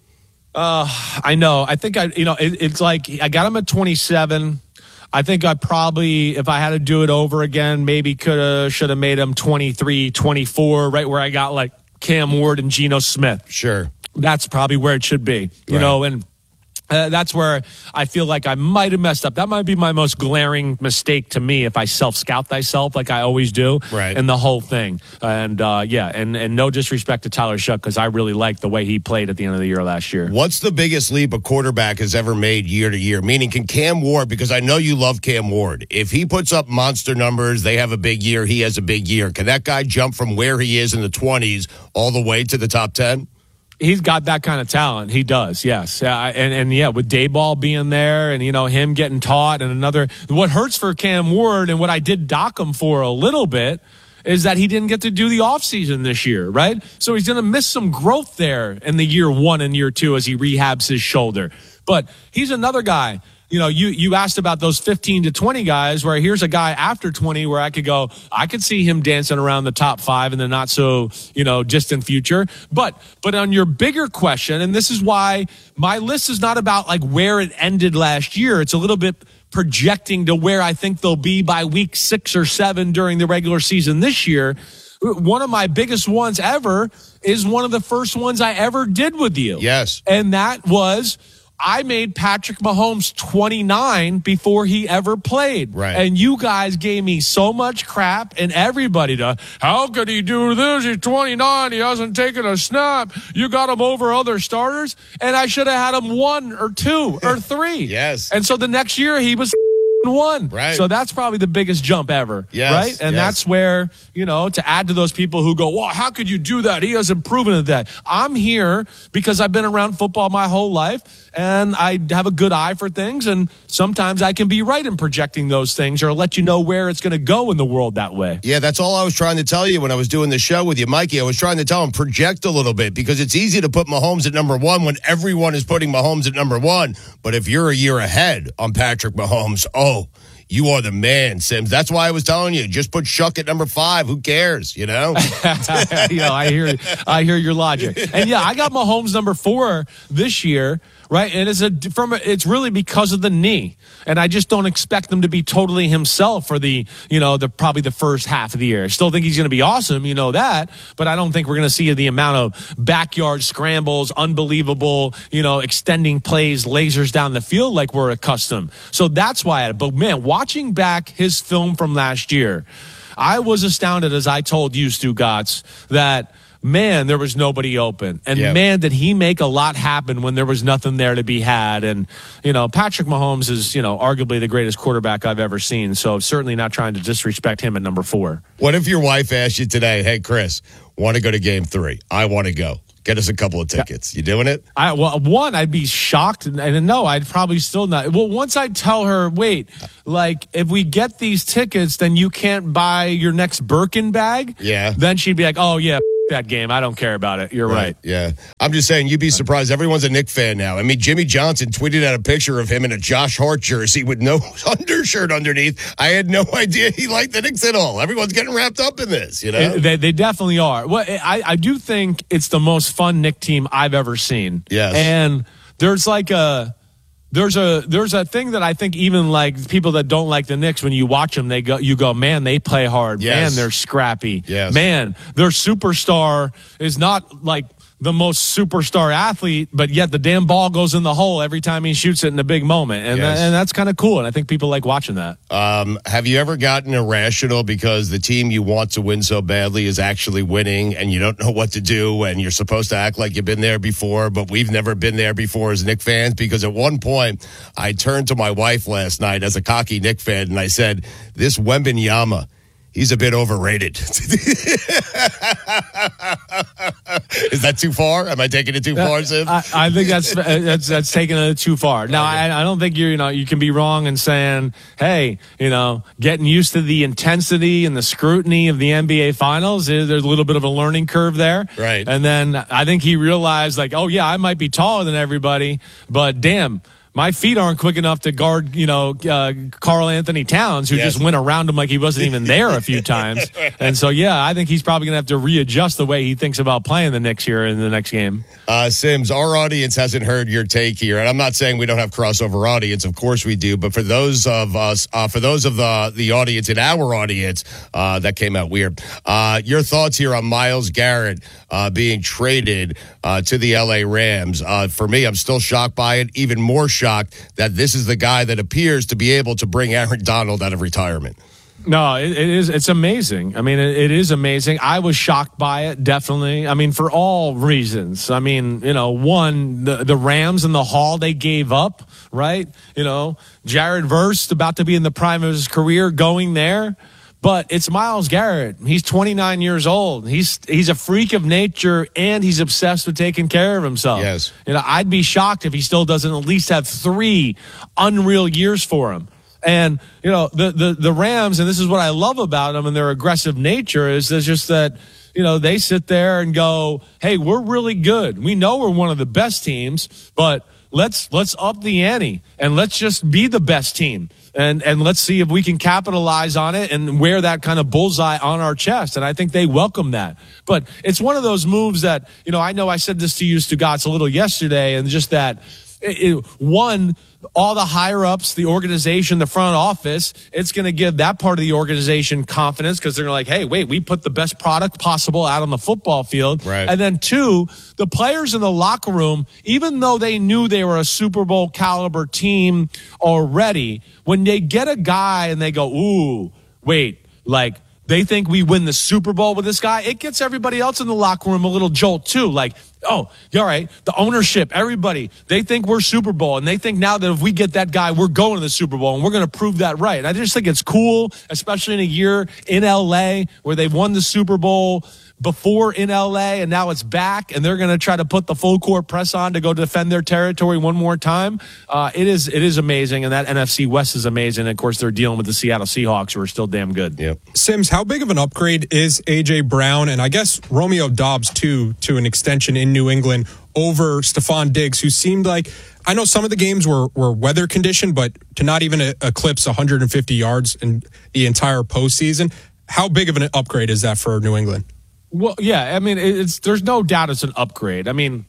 I know. I think it's like I got him at 27. I think I probably, if I had to do it over again, maybe should have made him 23, 24, right where I got like Cam Ward and Geno Smith. Sure. That's probably where it should be, and that's where I feel like I might have messed up. That might be my most glaring mistake to me if I self-scout thyself like I always do. Right. And the whole thing. And, and no disrespect to Tyler Shuck because I really liked the way he played at the end of the year last year. What's the biggest leap a quarterback has ever made year to year? Meaning, can Cam Ward, because I know you love Cam Ward, if he puts up monster numbers, they have a big year, he has a big year. Can that guy jump from where he is in the 20s all the way to the top 10? He's got that kind of talent. He does, yes. With Dayball being there and, him getting taught and what hurts for Cam Ward and what I did dock him for a little bit is that he didn't get to do the offseason this year, right? So he's going to miss some growth there in the year 1 and year 2 as he rehabs his shoulder. But he's another guy. You asked about those 15 to 20 guys where here's a guy after 20 where I could see him dancing around the top 5 in the not so, distant future. But on your bigger question, and this is why my list is not about like where it ended last year. It's a little bit projecting to where I think they'll be by week 6 or 7 during the regular season this year. One of my biggest ones ever is one of the first ones I ever did with you. Yes. And that was, I made Patrick Mahomes 29 before he ever played. Right. And you guys gave me so much crap and everybody how could he do this? He's 29. He hasn't taken a snap. You got him over other starters. And I should have had him 1 or 2 or 3. Yes. And so the next year he was 1. Right. So that's probably the biggest jump ever. Yes, right. And that's where, to add to those people who go, well, how could you do that? He hasn't proven that. I'm here because I've been around football my whole life and I have a good eye for things. And sometimes I can be right in projecting those things or let you know where it's going to go in the world that way. Yeah, that's all I was trying to tell you when I was doing the show with you, Mikey. I was trying to tell him project a little bit because it's easy to put Mahomes at number 1 when everyone is putting Mahomes at number 1. But if you're a year ahead on Patrick Mahomes, you are the man, Sims. That's why I was telling you, just put Shuck at number 5. Who cares, you know? I hear your logic. And yeah, I got Mahomes number 4 this year, right? And it's really because of the knee. And I just don't expect him to be totally himself for probably the first half of the year. I still think he's going to be awesome, you know that, but I don't think we're going to see the amount of backyard scrambles, unbelievable, extending plays, lasers down the field like we're accustomed. So that's why. But man, watching back his film from last year, I was astounded, as I told you, Stu Gatz, that man, there was nobody open. And man, did he make a lot happen when there was nothing there to be had. And, Patrick Mahomes is, arguably the greatest quarterback I've ever seen. So certainly not trying to disrespect him at number 4. What if your wife asked you today, hey, Chris, want to go to game 3? I want to go. Get us a couple of tickets. You doing it? I'd be shocked. And no, I'd probably still not. Well, once I tell her, wait, if we get these tickets, then you can't buy your next Birkin bag. Yeah. Then she'd be like, oh, yeah. That game. I don't care about it. You're right. Yeah. I'm just saying, you'd be surprised. Everyone's a Nick fan now. I mean, Jimmy Johnson tweeted out a picture of him in a Josh Hart jersey with no undershirt underneath. I had no idea he liked the Knicks at all. Everyone's getting wrapped up in this, They definitely are. Well, I do think it's the most fun Knick team I've ever seen. Yes. And there's There's a thing that I think even people that don't like the Knicks, when you watch them, you go, man, they play hard. Yes. Man, they're scrappy. Yes. Man, their superstar is not the most superstar athlete, but yet the damn ball goes in the hole every time he shoots it in a big moment. And, and that's kind of cool. And I think people like watching that. Have you ever gotten irrational because the team you want to win so badly is actually winning and you don't know what to do and you're supposed to act like you've been there before, but we've never been there before as Knick fans? Because at one point I turned to my wife last night as a cocky Knick fan and I said, this Wembanyama, he's a bit overrated. Is that too far? Am I taking it too far, Sim? I think that's taking it too far. Now, I don't think you can be wrong in saying, hey, getting used to the intensity and the scrutiny of the NBA Finals. There's a little bit of a learning curve there. Right. And then I think he realized, oh, yeah, I might be taller than everybody, but damn, my feet aren't quick enough to guard, Karl Anthony Towns, who just went around him like he wasn't even there a few times. And so, I think he's probably going to have to readjust the way he thinks about playing the Knicks here in the next game. Sims, our audience hasn't heard your take here, and I'm not saying we don't have crossover audience. Of course we do. But for those of us, for those of the audience in our audience, that came out weird. Your thoughts here on Myles Garrett being traded to the LA Rams. For me, I'm still shocked by it. Even more shocked that this is the guy that appears to be able to bring Aaron Donald out of retirement. No, it is. It's amazing. I mean, it is amazing. I was shocked by it, definitely. I mean, for all reasons. I mean, one, the Rams and the haul they gave up, right? Jared Verse about to be in the prime of his career going there. But it's Myles Garrett. He's 29 years old. He's a freak of nature, and he's obsessed with taking care of himself. Yes. I'd be shocked if he still doesn't at least have 3 unreal years for him. And, the Rams, and this is what I love about them and their aggressive nature, is there's just that, they sit there and go, hey, we're really good. We know we're one of the best teams, but let's up the ante and let's just be the best team. And let's see if we can capitalize on it and wear that kind of bullseye on our chest. And I think they welcome that. But it's one of those moves that, I know I said this to you, Stu Gatz, a little yesterday, and just that, one, all the higher-ups, the organization, the front office, it's going to give that part of the organization confidence because they're like, hey, wait, we put the best product possible out on the football field. Right. And then, 2, the players in the locker room, even though they knew they were a Super Bowl caliber team already, when they get a guy and they go, ooh, wait, they think we win the Super Bowl with this guy, it gets everybody else in the locker room a little jolt too. Oh, all right, the ownership, everybody, they think we're Super Bowl, and they think now that if we get that guy, we're going to the Super Bowl, and we're going to prove that right. And I just think it's cool, especially in a year in L.A. where they've won the Super Bowl before in LA, and now it's back, and they're going to try to put the full court press on to go defend their territory one more time. It is amazing, and that NFC West is amazing. And of course, they're dealing with the Seattle Seahawks, who are still damn good. Yep. Sims, how big of an upgrade is A.J. Brown, and I guess Romeo Doubs, too, to an extension in New England over Stephon Diggs, who seemed like, I know some of the games were weather conditioned, but to not even eclipse 150 yards in the entire postseason, how big of an upgrade is that for New England? Well, yeah, I mean, there's no doubt it's an upgrade. I mean,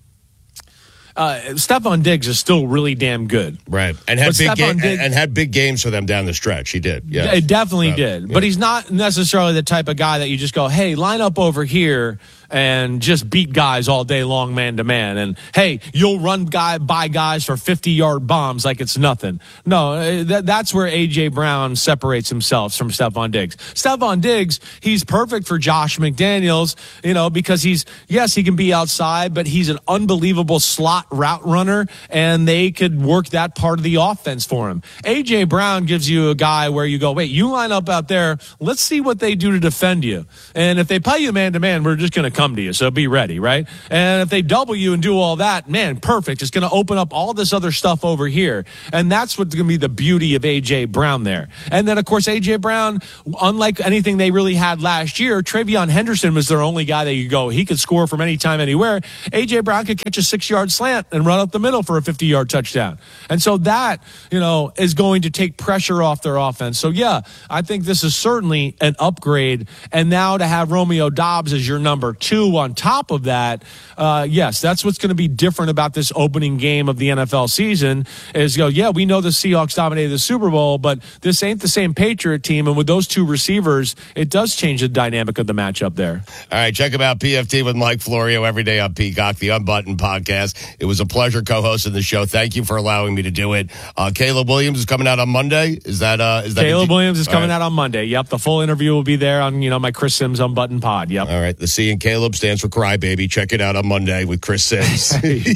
Stephon Diggs is still really damn good. Right. And had big games for them down the stretch. He did. Yeah, it definitely did. Yeah. But he's not necessarily the type of guy that you just go, hey, line up over here and just beat guys all day long, man to man. And hey, you'll run by guys for 50-yard bombs like it's nothing. No, that's where A.J. Brown separates himself from Stephon Diggs. Stephon Diggs, he's perfect for Josh McDaniels, because he can be outside, but he's an unbelievable slot route runner, and they could work that part of the offense for him. A.J. Brown gives you a guy where you go, wait, you line up out there, let's see what they do to defend you. And if they play you man-to-man, we're just going to come to you, so be ready, right? And if they double you and do all that, man, perfect. It's going to open up all this other stuff over here. And that's what's going to be the beauty of A.J. Brown there. And then, of course, A.J. Brown, unlike anything they really had last year, Travion Henderson was their only guy that you go, he could score from any time, anywhere. A.J. Brown could catch a 6-yard slant and run up the middle for a 50-yard touchdown. And so that, is going to take pressure off their offense. So, yeah, I think this is certainly an upgrade. And now to have Romeo Doubs as your number 2 on top of that, yes, that's what's going to be different about this opening game of the NFL season is, we know the Seahawks dominated the Super Bowl, but this ain't the same Patriot team. And with those two receivers, it does change the dynamic of the matchup there. All right, check out PFT with Mike Florio every day on Peacock, the Unbuttoned podcast. It was a pleasure co-hosting the show. Thank you for allowing me to do it. Caleb Williams is coming out on Monday. Is that Caleb Williams is coming out on Monday. Yep, the full interview will be there on my Chris Sims Unbuttoned pod. Yep. All right, the C in Caleb stands for Crybaby. Check it out on Monday with Chris Sims.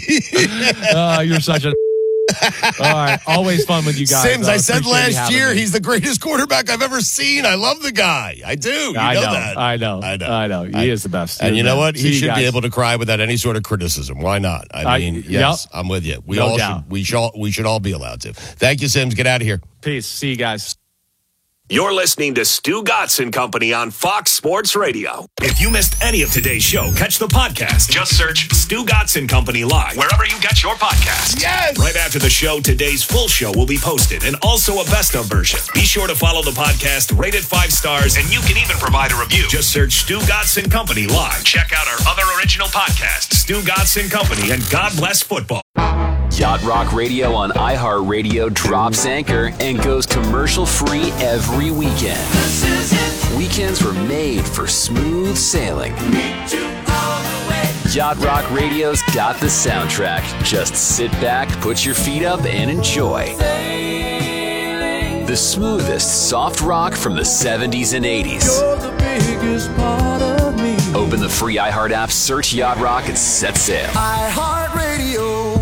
You're such a. All right, always fun with you guys. Sims, I said last year he's the greatest quarterback I've ever seen. I love the guy. I do. You know that. I know. He is the best. And you know what? He should be able to cry without any sort of criticism. Why not? Yes, I'm with you. We should all be allowed to. Thank you, Sims. Get out of here. Peace. See you guys. You're listening to Stu Gatz and Company on Fox Sports Radio. If you missed any of today's show, catch the podcast. Just search Stu Gatz and Company Live wherever you get your podcasts. Yes! Right after the show, today's full show will be posted and also a best of version. Be sure to follow the podcast, rate it 5 stars, and you can even provide a review. Just search Stu Gatz and Company Live. Check out our other original podcasts, Stu Gatz and Company, and God Bless Football. Yacht Rock Radio on iHeartRadio drops anchor and goes commercial-free every weekend. Weekends were made for smooth sailing. Yacht Rock Radio's got the soundtrack. Just sit back, put your feet up, and enjoy. The smoothest soft rock from the 70s and 80s. You're the biggest part of me. Open the free iHeart app, search Yacht Rock, and set sail. iHeartRadio.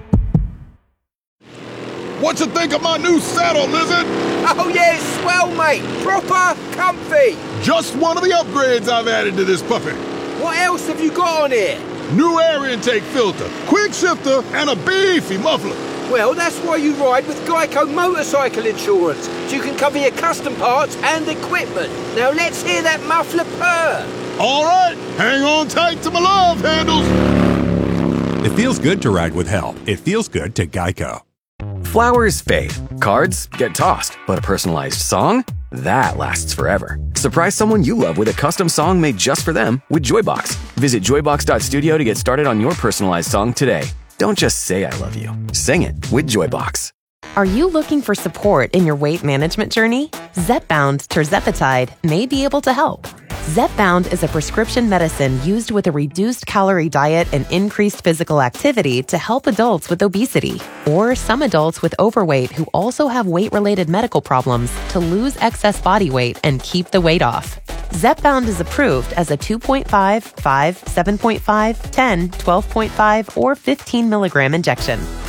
What you think of my new saddle, Lizard? Oh, yeah, swell, mate. Proper comfy. Just one of the upgrades I've added to this puppy. What else have you got on here? New air intake filter, quick shifter, and a beefy muffler. Well, that's why you ride with Geico Motorcycle Insurance, so you can cover your custom parts and equipment. Now let's hear that muffler purr. All right, hang on tight to my love handles. It feels good to ride with help. It feels good to Geico. Flowers fade, cards get tossed, but a personalized song? That lasts forever. Surprise someone you love with a custom song made just for them with Joybox. Visit joybox.studio to get started on your personalized song today. Don't just say I love you. Sing it with Joybox. Are you looking for support in your weight management journey? Zepbound tirzepatide may be able to help. Zepbound is a prescription medicine used with a reduced calorie diet and increased physical activity to help adults with obesity or some adults with overweight who also have weight-related medical problems to lose excess body weight and keep the weight off. Zepbound is approved as a 2.5, 5, 7.5, 10, 12.5, or 15 milligram injection.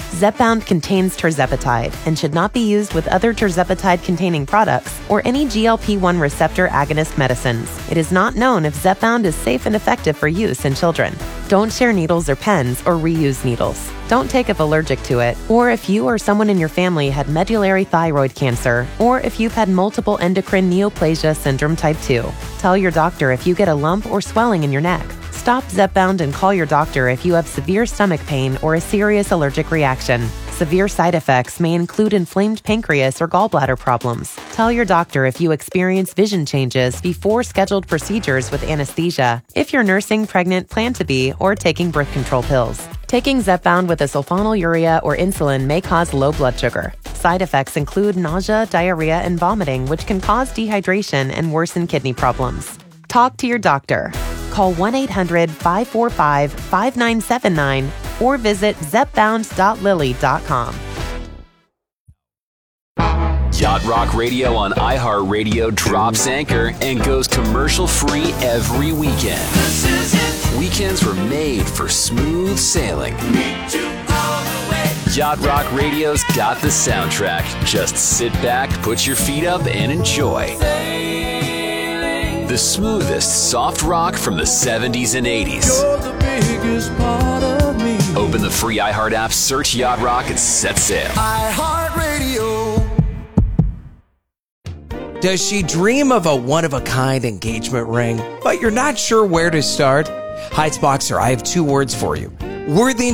Zepbound contains tirzepatide and should not be used with other tirzepatide-containing products or any GLP-1 receptor agonist medicines. It is not known if Zepbound is safe and effective for use in children. Don't share needles or pens or reuse needles. Don't take if allergic to it, or if you or someone in your family had medullary thyroid cancer, or if you've had multiple endocrine neoplasia syndrome type 2. Tell your doctor if you get a lump or swelling in your neck. Stop Zepbound and call your doctor if you have severe stomach pain or a serious allergic reaction. Severe side effects may include inflamed pancreas or gallbladder problems. Tell your doctor if you experience vision changes before scheduled procedures with anesthesia, if you're nursing, pregnant, plan to be, or taking birth control pills. Taking Zepbound with a sulfonylurea or insulin may cause low blood sugar. Side effects include nausea, diarrhea, and vomiting, which can cause dehydration and worsen kidney problems. Talk to your doctor. Call 1-800-545-5979 or visit zepbound.lily.com. Yacht Rock Radio on iHeartRadio drops anchor and goes commercial-free every weekend. Weekends were made for smooth sailing. Yacht Rock Radio's got the soundtrack. Just sit back, put your feet up, and enjoy. The smoothest soft rock from the 70s and 80s. You're the biggest part of me. Open the free iHeart app, search Yacht Rock, and set sail. iHeartRadio. Does she dream of a one-of-a-kind engagement ring, but you're not sure where to start? Heights Boxer, I have 2 words for you. Worthy